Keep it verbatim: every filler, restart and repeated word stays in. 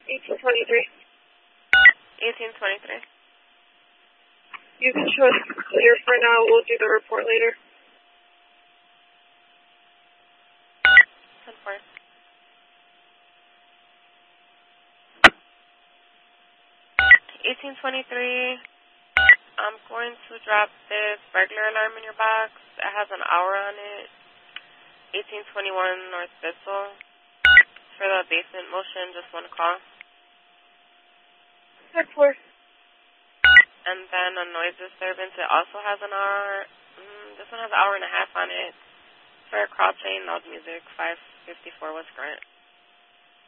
eighteen twenty-three. eighteen twenty-three. You can show us clear for now. We'll do the report later. ten four. eighteen twenty-three. I'm going to drop this burglar alarm in your box. It has an hour on it. eighteen twenty-one North Bissell. For the basement motion, just one call. ten four. And then a noise disturbance, it also has an hour. Mm, this one has an hour and a half on it. For a crawl chain, loud music, five fifty-four West Grant.